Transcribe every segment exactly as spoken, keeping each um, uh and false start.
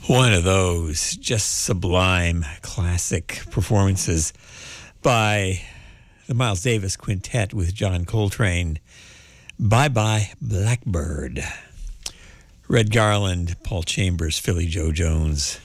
One of those just sublime classic performances by the Miles Davis Quintet with John Coltrane. Bye Bye Blackbird. Red Garland, Paul Chambers, Philly Joe Jones.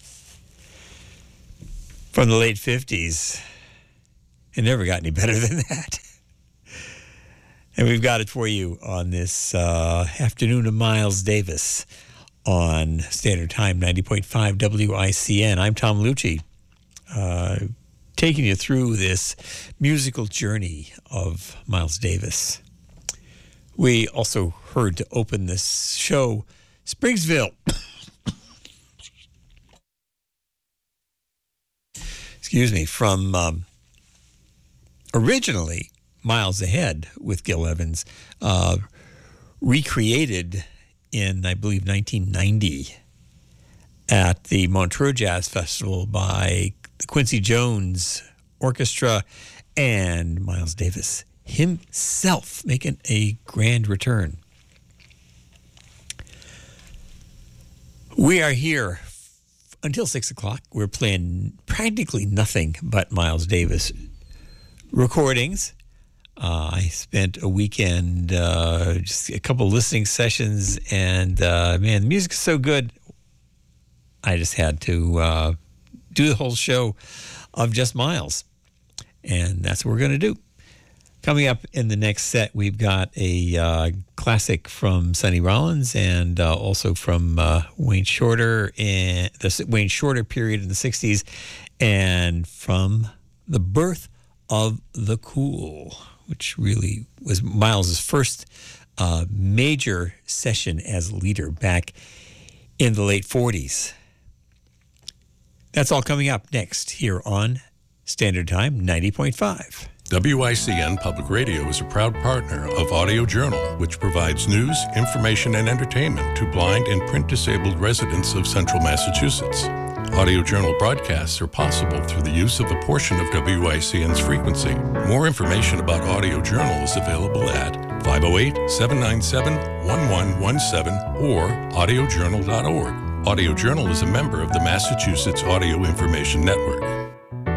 From the late fifties. It never got any better than that. And we've got it for you on this uh, afternoon of Miles Davis on Standard Time, ninety point five W I C N. I'm Tom Lucci, uh, taking you through this musical journey of Miles Davis. We also heard to open this show, Springsville. Excuse me, from um, originally Miles Ahead with Gil Evans, uh, recreated in, I believe, nineteen ninety at the Montreux Jazz Festival by the Quincy Jones Orchestra and Miles Davis himself making a grand return. We are here until six o'clock. We're playing practically nothing but Miles Davis recordings. Uh, I spent a weekend, uh, just a couple listening sessions, and uh, man, the music is so good. I just had to uh, do the whole show of just Miles, and that's what we're going to do. Coming up in the next set, we've got a uh, classic from Sonny Rollins and uh, also from uh, Wayne Shorter in the Wayne Shorter period in the sixties, and from the birth of The Cool, which really was Miles' first uh, major session as leader back in the late forties. That's all coming up next here on Standard Time ninety point five. W I C N Public Radio is a proud partner of Audio Journal, which provides news, information, and entertainment to blind and print-disabled residents of central Massachusetts. Audio Journal broadcasts are possible through the use of a portion of W I C N's frequency. More information about Audio Journal is available at five oh eight, seven nine seven, one one one seven or audio journal dot org. Audio Journal is a member of the Massachusetts Audio Information Network.